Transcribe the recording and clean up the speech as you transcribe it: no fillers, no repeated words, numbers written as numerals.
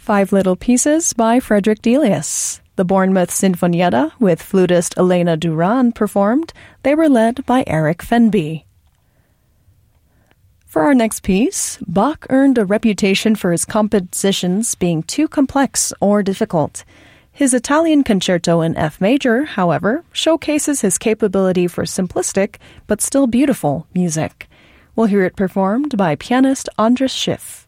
Five Little Pieces by Frederick Delius. The Bournemouth Sinfonietta, with flutist Elena Duran, performed. They were led by Eric Fenby. For our next piece, Bach earned a reputation for his compositions being too complex or difficult. His Italian Concerto in F major, however, showcases his capability for simplistic but still beautiful music. We'll hear it performed by pianist Andras Schiff.